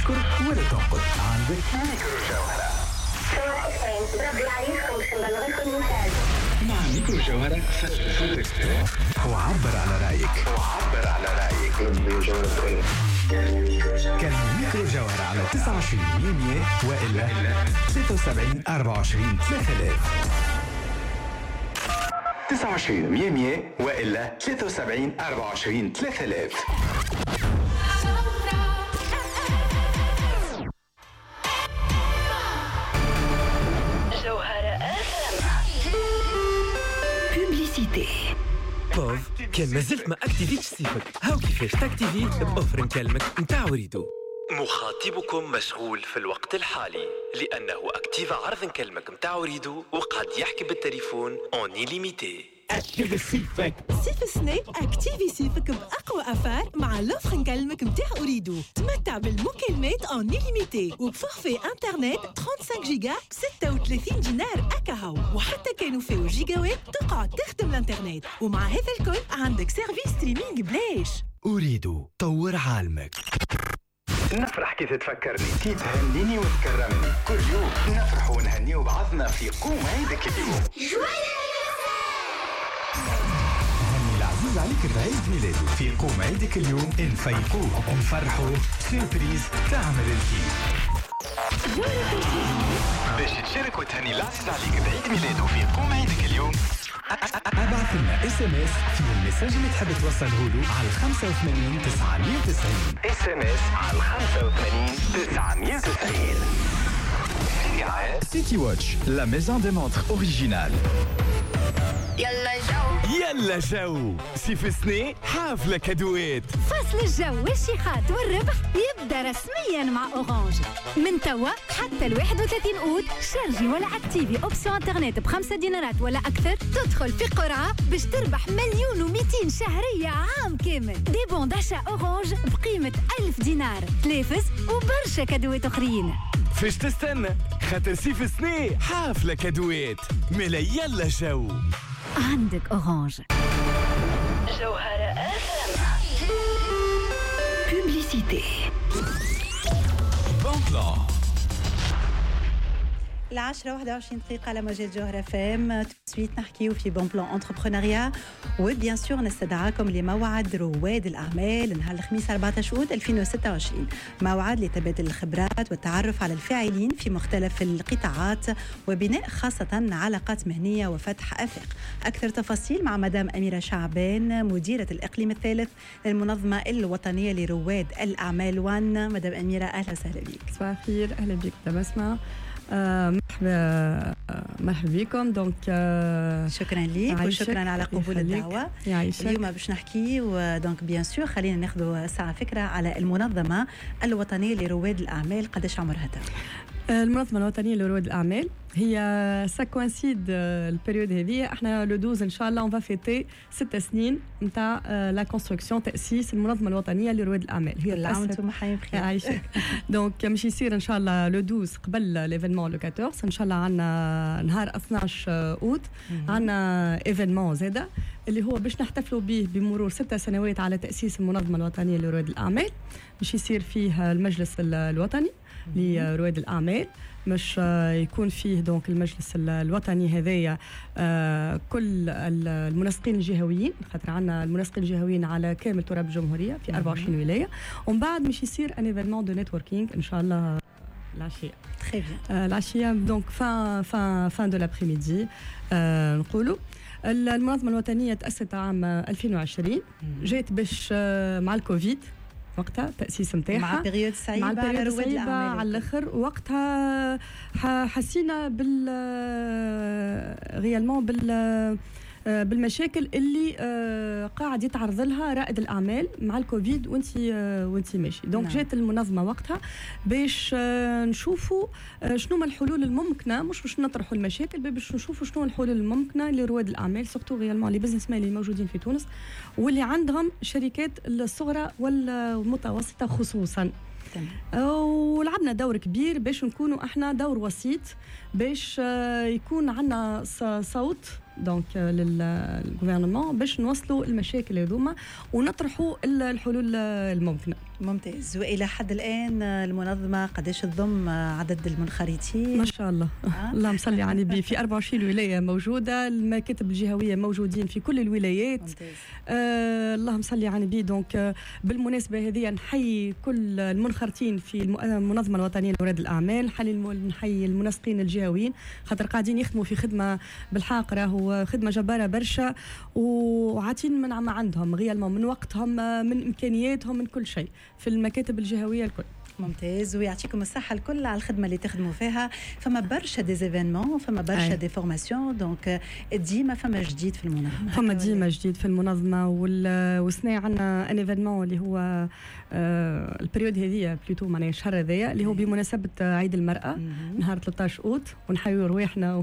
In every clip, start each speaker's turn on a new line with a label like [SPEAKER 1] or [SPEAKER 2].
[SPEAKER 1] تشكر ولا تنقد. عندك
[SPEAKER 2] ميكرو جوهرة.
[SPEAKER 1] مع ميكرو جوهرة وعبر على رأيك. كان ميكرو جوهرة على 29 وإلا 73 24 3000. 29 وإلا 73 24 3000.
[SPEAKER 3] بوف كان مازلت ما اكتيفيتش سيفك. هاو كيفاش تاكتيفي بأوفر نكلمك نتاع وريدو. مخاطبكم مشغول في الوقت الحالي لأنه أكتيف عرض نكلمك نتاع وريدو وقد يحكي بالتليفون اون ليميتي.
[SPEAKER 4] اكتيفي سيفك. سيف سناي اكتيفي سيفك بأقوى أفار مع لوفر نكلمك نتاع أريدو. تمتع بالمكالمات اون ليميتي وبفورفي انترنت 35 جيجا ب 36 دينار أكاهو. وحتى كانوا فيه جيجاوات تقعد تخدم الانترنت. ومع هذا الكل عندك سيرفيس ستريمينج بلاش.
[SPEAKER 1] أريد طور عالمك.
[SPEAKER 2] نفرح كيف تفكرني، كي تهنيني وتكرمني. كل يوم نفرح ونهني وبعضنا في قوم عيدك اليوم.
[SPEAKER 1] هني العزيز عليك بعيد ميلاده. في قوم عيدك اليوم نفيقوه نفرحوا سيربريز تعمل الكيف.
[SPEAKER 2] باش تشارك وتهني العزيز عليك بعيد ميلاده في قوم عيدك اليوم،
[SPEAKER 1] ابعث لنا SMS في المساج اللي تحب توصله له على 85 990.
[SPEAKER 2] SMS على 85 990.
[SPEAKER 1] سيتي واتش لا ميزون دي مونتر اوريجينال.
[SPEAKER 3] يلا جو سيف سني حافلة كادوات.
[SPEAKER 5] فصل الجو والشيخات والربح يبدأ رسميا مع أورانج من توا حتى 31 أوت. شارجي ولا اكتيفي أوبسيون انترنت ب5 دينارات ولا أكثر، تدخل في قرعة باش تربح 1,200,000 شهرية عام كامل. دي بون داشا أورانج بقيمة 1000 دينار، تلافز وبرشا كادوات أخرين.
[SPEAKER 3] فاش تستنى خاطر سيف سني حافلة كادوات. ملا يلا جو
[SPEAKER 5] عندك أورانج.
[SPEAKER 6] جوهرة
[SPEAKER 5] بوبليسيتي.
[SPEAKER 3] بون بلان.
[SPEAKER 4] 10:21 على موجات جوهرة فام. تسويت نحكيو في بون بلان انتربرونيا وبيان سور نستدعاكم لموعد رواد الأعمال نهار الخميس 14 أوت 2026. موعد لتبادل الخبرات والتعرف على الفاعلين في مختلف القطاعات وبناء خاصة علاقات مهنية وفتح آفاق. أكثر تفاصيل مع مدام أميرة شعبان مديرة الإقليم الثالث للمنظمة الوطنية لرواد الأعمال وان. مدام أميرة أهلا وسهلا بك.
[SPEAKER 7] صباح الخير، أهلا بك بسمة. مرحبا بكم. دونك
[SPEAKER 4] شكرا لك وشكرا على قبول الدعوه. اليوم باش نحكي ودونك بيان سور خلينا ناخذ ساعه فكره على المنظمه الوطنيه لرواد الاعمال. قداش عمرها توا؟
[SPEAKER 7] المنظمه الوطنيه لرواد الاعمال هي ساكوانسيد البريود هذه. احنا لو 12 ان شاء الله اون فيتي 6 سنين نتاع لا كونستركسيون تاسيس المنظمه الوطنيه لرواد الاعمال.
[SPEAKER 4] هي كل عام وانتم حيين بخير.
[SPEAKER 7] عايشك. دونك مش يصير ان شاء الله لو 12 قبل ليفينمون لو 14 ان شاء الله. عندنا نهار 12 اوت عندنا ايفينمون زاده اللي هو باش نحتفلوا به بمرور 6 سنوات على تاسيس المنظمه الوطنيه لرواد الاعمال. باش يصير فيه المجلس الوطني لرواد الأعمال. مش يكون فيه دونك المجلس الوطني هذايا كل المنسقين الجهويين، خاطر عندنا المنسقين الجهويين على كامل تراب الجمهورية في 24 ولاية. ومن بعد مش يصير ان ايفينمون دو نتوركينج ان شاء الله العشية.
[SPEAKER 4] تري بيان.
[SPEAKER 7] العشية دونك فان دو لابريميدي نقولوا. المنظمة الوطنية تأسست عام 2020 جات باش مع الكوفيد وقتها تأسيس متاعها
[SPEAKER 4] مع بيريود صعيبة على رواد الأعمال
[SPEAKER 7] على الآخر. وقتها حسينا ريالمون بالمشاكل اللي قاعد يتعرض لها رائد الأعمال مع الكوفيد وانت ماشي. دونك جات المنظمة وقتها باش نشوفوا شنو الحلول الممكنة، مش باش نطرحوا المشاكل، باش نشوفوا شنو الحلول الممكنة لرواد الأعمال سورتو ريالمون لي بزنس مان اللي موجودين في تونس واللي عندهم شركات الصغرى والمتوسطة خصوصا. ولعبنا دور كبير باش نكونوا احنا دور وسيط باش يكون عندنا صوت دونك للغوفرنمون باش نوصلوا المشاكل هذوما ونطرحوا الحلول الممكنه.
[SPEAKER 4] ممتاز. والى حد الان المنظمه قداش تضم عدد المنخرطين؟
[SPEAKER 7] ما شاء الله اللهم صل على النبي. في 24 ولايه موجوده، المكاتب الجهويه موجودين في كل الولايات. اللهم صل على النبي. دونك بالمناسبه هذه نحيي كل المنخرطين في المنظمه الوطنيه لرواد الاعمال، نحيي المنسقين الجهويين خاطر قاعدين يخدموا في خدمه بالحق راهو خدمه جباره برشا، وعاطين من ما عندهم غيالمون من وقتهم من امكانياتهم من كل شيء في المكاتب الجهويه الكل.
[SPEAKER 4] ممتاز، ويعطيكم الصحه الكل على الخدمه اللي تخدموا فيها. فما برشا ديزيفينمون، فما برشا دي فورماسيون، دونك ديما فما جديد في المنظمه.
[SPEAKER 7] فما ديما جديد في المنظمه. والسنه عندنا ان ايفينمون اللي هو البريود هذه بلوتو معناها الشهر هذايا اللي هو بمناسبه عيد المراه نهار 13 اوت، ونحيوا رواحنا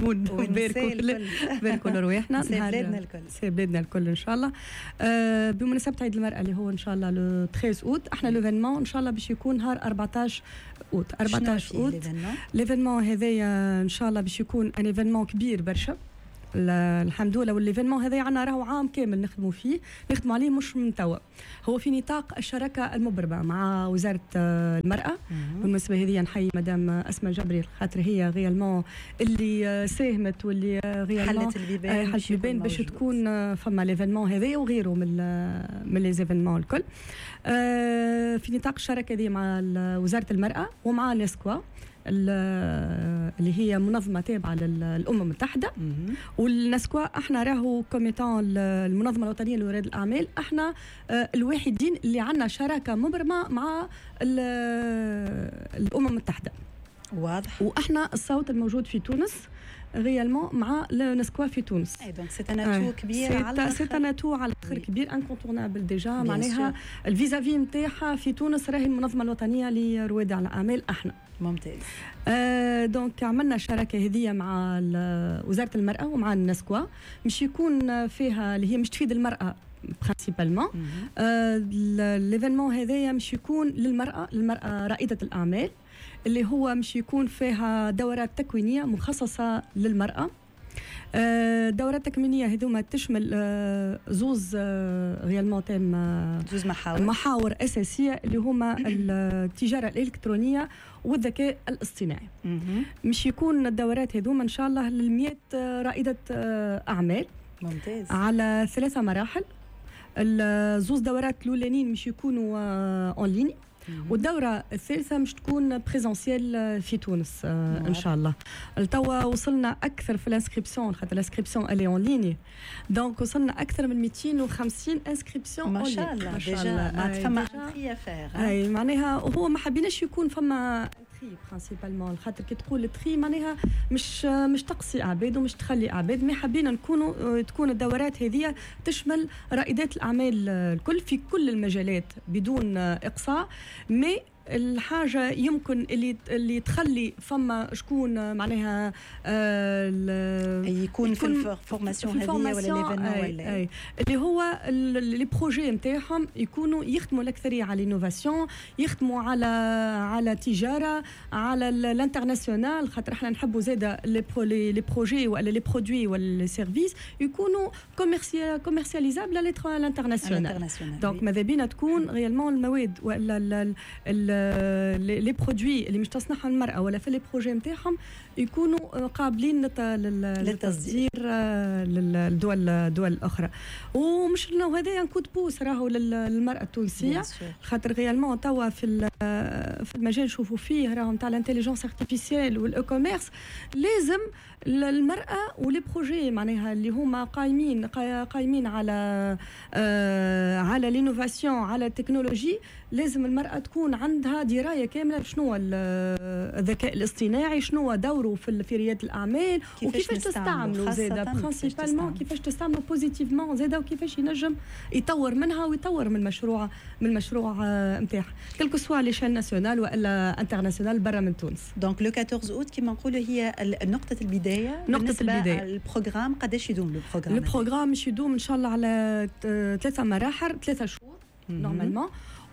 [SPEAKER 7] ونباركوا رواحنا سي بلادنا الكل ان شاء الله. بمناسبه عيد المراه اللي هو ان شاء الله لو 13 اوت، احنا ليفينمون ان شاء الله باش يكون نهار 14 اوت. 14 اوت ليفينمون هذايا ان شاء الله باش يكون ان ايفينمون كبير برشا الحمد لله. والليفينمون هذا عنا راهو عام كامل نخدموا فيه، نخدموا عليه مش من توا، هو في نطاق الشراكه المبرمه مع وزاره المراه. بالمناسبه هذه نحيي مدام اسماء جبري خاطر هي غيالمون اللي ساهمت واللي غيالمون حلت البيبان باش تكون فما ليفينمون هذايا وغيره من لي زيفينمون الكل في نطاق الشراكه هذه مع وزاره المراه ومع الاسكوا اللي هي منظمه تابعه للامم المتحده. والنسكوا احنا راهو كوميتون المنظمه الوطنيه لرواد الاعمال، احنا الوحيدين اللي عندنا شراكه مبرمه مع الامم المتحده.
[SPEAKER 4] واضح.
[SPEAKER 7] واحنا الصوت الموجود في تونس غيالمون مع النسكوا في تونس.
[SPEAKER 4] اي دونك سي ان اتو كبير على الاخر. سي
[SPEAKER 7] ان اتو على الاخر كبير انكونتورنابل ديجا معناها الفيزافي نتاعها في تونس راهي المنظمه الوطنيه لرواد الاعمال احنا.
[SPEAKER 4] ممتاز.
[SPEAKER 7] دونك عملنا شراكه هذه مع وزاره المراه ومع النسكوا مش يكون فيها اللي هي مش تفيد المراه برينسيبالمون. ليفينمون هذايا مش يكون للمراه رائده الاعمال اللي هو مش يكون فيها دورات تكوينيه مخصصه للمراه. دورات تكوينيه هذوما تشمل زوز غيالمون تام
[SPEAKER 4] زوز
[SPEAKER 7] محاور اساسيه اللي هما التجاره الالكترونيه والذكاء الاصطناعي. مش يكون الدورات هذوما ان شاء الله لل100 رائده اعمال.
[SPEAKER 4] ممتاز.
[SPEAKER 7] على 3 مراحل. الزوز دورات الاولانيين مش يكونوا اون لين، والدوره الثالثه مش تكون بريزونسيال في تونس ان شاء الله. التوا وصلنا اكثر في الانسكريبسيون خاطر الانسكريبسيون الي اون ليني، دونك وصلنا اكثر من 250 انسكريبسيون
[SPEAKER 4] ما شاء الله. ما شاء الله فما تري فير.
[SPEAKER 7] اي معناها هو ما حبيناش يكون فما تري برينسيبالمون خاطر كي تقول تري معناها مش تقصي عباد ومش تخلي عباد، ما حبينا تكون الدورات هذه تشمل رائدات الاعمال الكل في كل المجالات بدون اقصاء. مي الحاجه يمكن اللي تخلي فما شكون معناها
[SPEAKER 4] يكون في الفورماسيون هذه ولا ليفينمون ولا
[SPEAKER 7] اللي هو لي بروجي نتاعهم يكونوا يخدموا الاكثريه على الانوفاسيون، يخدموا على التجاره على الانترناسيونال خاطر احنا نحبوا زاده لي بروجي ولا لي برودوي ولا لي سيرفيس يكونوا كوميرسياليزابل على الانترناسيونال. دونك ماذا بينا تكون غيالمون المواد ولا لي برودوي اللي مش تصنعها المرأة ولا في لي بروجي نتاعهم يكونوا قابلين للتصدير للدول الأخرى. ومش انه هذا نكود بوس راهو للمرأة التونسية خاطر غيالمون توا في المجال نشوفوا فيه راهو نتاع الانتيليجنس ارتيفيسيال والاو كوميرس لازم المرأة ولي بروجي معناها اللي هما قايمين على لينوفاسيون على التكنولوجي لازم المرأة تكون عندها دراية كاملة شنو الذكاء الاصطناعي شنو دوره في ريادة الأعمال وكيفاش تستعملوا زادة برينسيبالمون كيفاش تستعملوا بوزيتيفمون زادة وكيفاش ينجم يطور منها ويطور من المشروع نتاعها كلكو سوا ليشيل ناسيونال والا انترناسيونال برا من تونس.
[SPEAKER 4] دونك لو 14 اوت كيما نقولوا هي نقطة البداية. البروغرام قداش يدوم البروغرام؟
[SPEAKER 7] البروغرام مش يدوم ان شاء الله على 3 مراحل 3 شهور نورمالمون.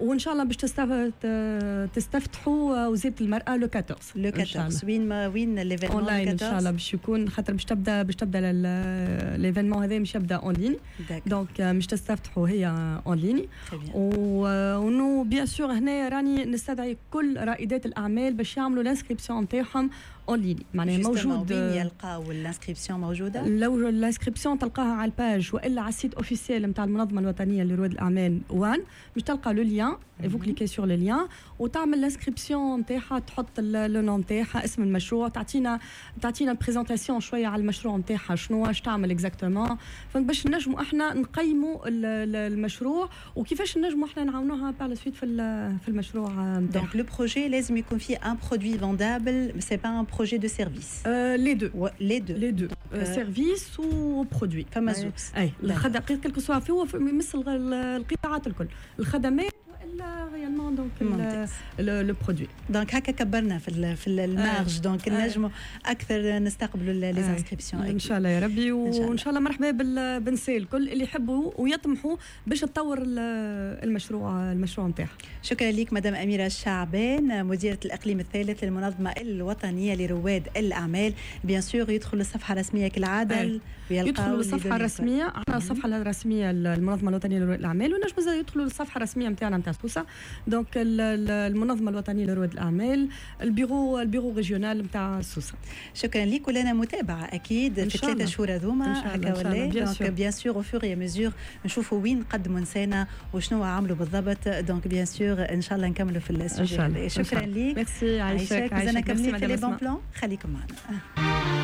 [SPEAKER 7] وان شاء الله باش تستفتحوا وزاره المراه لو
[SPEAKER 4] 14 وين ليفينمون
[SPEAKER 7] اونلاين ان شاء الله باش يكون خاطر باش تبدا ليفينمون هذا مش يبدا اون لين دونك باش تستفتحوا هي اون لين ونو بيان سور هنا راني نستدعي كل رائدات الاعمال باش يعملوا الانسكريبسيون نتاعهم اون لين معناها موجود
[SPEAKER 4] وين يلقاو الانسكريبسيون موجوده
[SPEAKER 7] لو الانسكريبسيون تلقاها على الباج والا على السيت اوفيسيال نتاع المنظمه الوطنيه لرواد الاعمال وان باش تلقى لو لين vous cliquez sur le lien وتعمل الانسكريبسيون نتاعها تحط لو نون نتاعها اسم المشروع تعطينا بريزونطاسيون شويه على المشروع نتاعها شنو واش تعمل اكزاكتومون باش نجموا احنا نقيموا المشروع وكيفاش نجموا احنا نعاونوها بار سويت في المشروع نتاعها
[SPEAKER 4] دونك لو بروجي لازم يكون فيه ان برودوي فوندابل سي با ان بروجي دو سيرفيس
[SPEAKER 7] لي دو سيرفيس وبرودوي
[SPEAKER 4] فما زوج
[SPEAKER 7] اي الخدمه كلكو سوا فيه مثل القطاعات الكل الخدمات لا ريالمون دونك لو برودوي
[SPEAKER 4] دونك هكا كبرنا في المارج دونك نجموا اكثر نستقبلوا لي انسكريبسيون
[SPEAKER 7] ان شاء الله يا ربي وان شاء الله مرحبا بالنساء الكل اللي يحبوا ويطمحوا باش تطور المشروع نتاعها. شكرا لك
[SPEAKER 4] مدام أميرة الشعبان مديرة الإقليم الثالث للمنظمة الوطنية لرواد الأعمال. بيان سور يدخل الصفحة الرسمية كالعادة
[SPEAKER 7] يدخلوا للصفحة الرسمية عندنا الصفحة الرسمية المنظمة الوطنية لرواد الأعمال ونجم يدخلوا للصفحة الرسمية نتاعنا نتاع سوسة دونك المنظمة الوطنية لرواد الأعمال البيرو ريجيونال نتاع سوسة.
[SPEAKER 4] شكرا لك ولنا متابعة أكيد في 3 شهور هذوما هكا ولا دونك بيان سور او فور اي ميزور نشوفوا وين قدموا نسانا وشنو عملوا بالضبط دونك بيان سور ان شاء الله نكملوا في السوجي. شكرا لك.
[SPEAKER 7] ميرسي عايشك.
[SPEAKER 4] مازلنا كملين في لي بون بلان خليكم معنا.